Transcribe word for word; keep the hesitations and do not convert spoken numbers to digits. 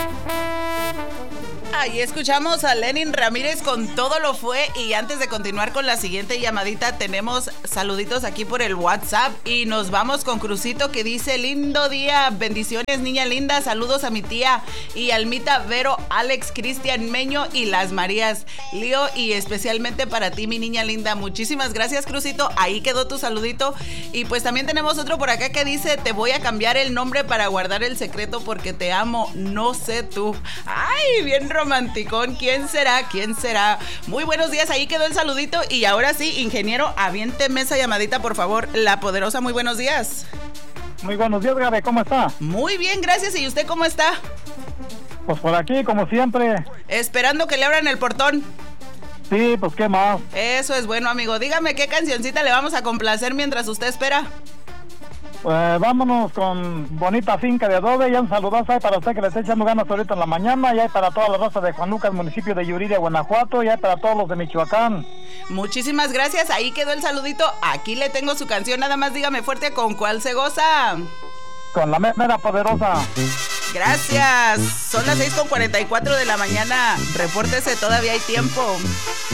Ahí escuchamos a Lenin Ramírez con Todo lo fue. Y antes de continuar con la siguiente llamadita, tenemos saluditos aquí por el WhatsApp y nos vamos con Crucito, que dice: lindo día, bendiciones niña linda, saludos a mi tía y Almita, Vero, Alex, Cristian, Meño y las Marías, Lío, y especialmente para ti mi niña linda. Muchísimas gracias, Crucito, ahí quedó tu saludito. Y pues también tenemos otro por acá que dice: te voy a cambiar el nombre para guardar el secreto porque te amo, no sé tú. Ay, bien romanticón. ¿Quién será? ¿Quién será? Muy buenos días, ahí quedó el saludito. Y ahora sí, ingeniero, aviénteme esa llamadita, por favor. La Poderosa, muy buenos días. Muy buenos días, Gabe, ¿cómo está? Muy bien, gracias. ¿Y usted cómo está? Pues por aquí, como siempre. Esperando que le abran el portón. Sí, pues qué más. Eso es bueno, amigo. Dígame qué cancioncita le vamos a complacer mientras usted espera. Pues vámonos con Bonita Finca de Adobe. Y un saludazo ahí para usted que le está echando ganas ahorita en la mañana. Y hay para toda la raza de Juan Lucas, municipio de Yuriria, Guanajuato. Y hay para todos los de Michoacán. Muchísimas gracias, ahí quedó el saludito. Aquí le tengo su canción, nada más dígame fuerte con cuál se goza. Con la mera poderosa. Gracias. Son las seis con cuarenta y cuatro de la mañana. Repórtese, todavía hay tiempo.